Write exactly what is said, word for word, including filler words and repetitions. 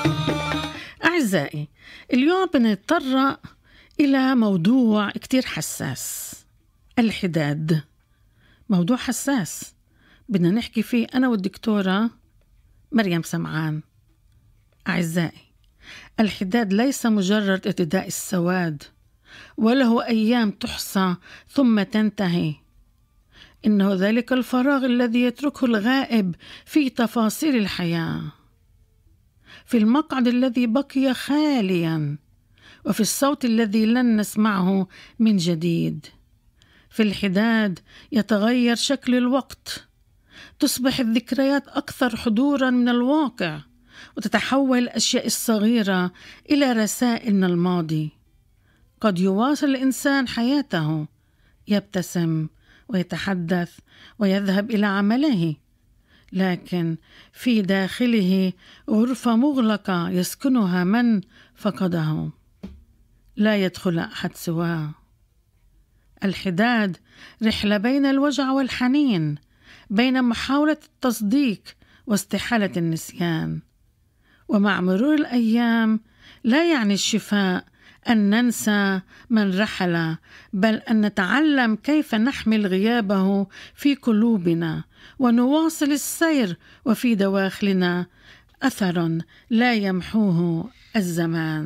أعزائي، اليوم بنتطرق إلى موضوع كتير حساس، الحداد. موضوع حساس بدنا نحكي فيه أنا والدكتورة مريم سمعان. أعزائي، الحداد ليس مجرد ارتداء السواد وله أيام تحصى ثم تنتهي، إنه ذلك الفراغ الذي يتركه الغائب في تفاصيل الحياة، في المقعد الذي بقي خاليا، وفي الصوت الذي لن نسمعه من جديد. في الحداد يتغير شكل الوقت، تصبح الذكريات أكثر حضورا من الواقع، وتتحول الأشياء الصغيرة إلى رسائل من الماضي. قد يواصل الإنسان حياته، يبتسم ويتحدث ويذهب إلى عمله، لكن في داخله غرفة مغلقة يسكنها من فقده، لا يدخل أحد سواه. الحداد رحلة بين الوجع والحنين، بين محاولة التصديق واستحالة النسيان. ومع مرور الأيام لا يعني الشفاء أن ننسى من رحل، بل أن نتعلم كيف نحمل غيابه في قلوبنا ونواصل السير وفي دواخلنا أثر لا يمحوه الزمان.